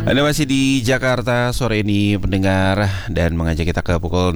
Anda masih di Jakarta sore ini pendengar, dan mengajak kita ke pukul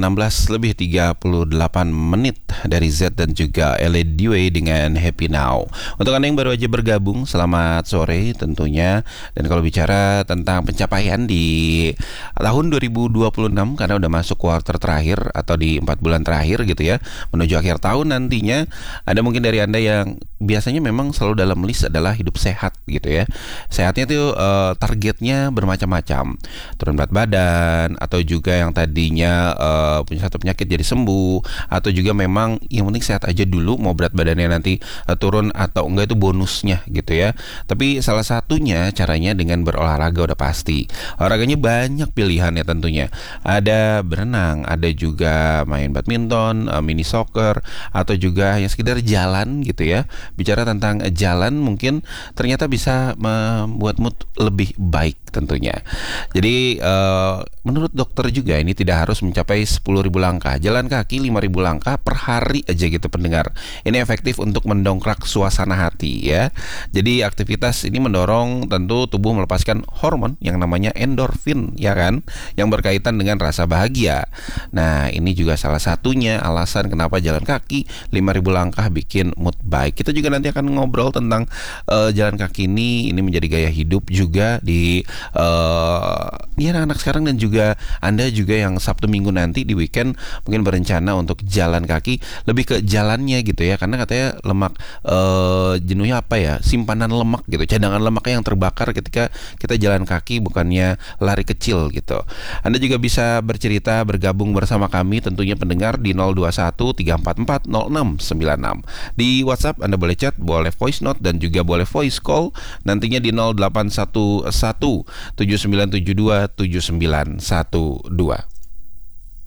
16:38 dari Z dan juga LDW dengan Happy Now. Untuk Anda yang baru aja bergabung, selamat sore tentunya. Dan kalau bicara tentang pencapaian di tahun 2026, karena udah masuk kuarter terakhir atau di 4 bulan terakhir gitu ya, menuju akhir tahun nantinya, ada mungkin dari Anda yang biasanya memang selalu dalam list adalah hidup sehat gitu ya. Sehatnya tuh targetnya bermacam-macam, turun berat badan, atau juga yang tadinya punya satu penyakit jadi sembuh, atau juga memang yang penting sehat aja dulu, mau berat badannya nanti turun atau enggak itu bonusnya gitu ya. Tapi salah satunya caranya dengan berolahraga, udah pasti. Olahraganya banyak pilihannya tentunya. Ada berenang, ada juga main badminton, mini soccer, atau juga yang sekedar jalan gitu ya. Bicara tentang jalan, mungkin ternyata bisa membuat mood lebih baik tentunya. Jadi menurut dokter juga ini tidak harus mencapai 10.000 langkah. Jalan kaki 5.000 langkah per hari aja gitu pendengar. Ini efektif untuk mendongkrak suasana hati ya. Jadi aktivitas ini mendorong tentu tubuh melepaskan hormon yang namanya endorfin ya kan, yang berkaitan dengan rasa bahagia. Nah, ini juga salah satunya alasan kenapa jalan kaki 5.000 langkah bikin mood baik. Kita juga nanti akan ngobrol tentang jalan kaki ini menjadi gaya hidup juga di ya anak-anak sekarang, dan juga Anda juga yang Sabtu Minggu nanti di weekend mungkin berencana untuk jalan kaki, lebih ke jalannya gitu ya, karena katanya lemak jenuhnya apa ya, simpanan lemak gitu, cadangan lemaknya yang terbakar ketika kita jalan kaki, bukannya lari kecil gitu. Anda juga bisa bercerita, bergabung bersama kami tentunya pendengar di 021-344-0696. Di WhatsApp Anda boleh chat, boleh voice note, dan juga boleh voice call nantinya di 0811 7972 7912.